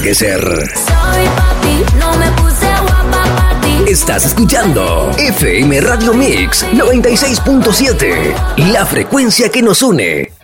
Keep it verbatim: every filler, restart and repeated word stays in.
que ser. Soy papi, no me puse guapa pa' ti. Estás escuchando F M Radio Mix noventa y seis punto siete, la frecuencia que nos une.